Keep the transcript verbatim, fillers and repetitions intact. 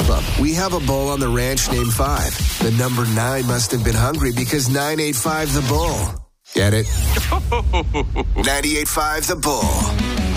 Club. We have a bull on the ranch named Five. The number nine must have been hungry because nine ate five the bull. Get it? ninety-eight point five The Bull.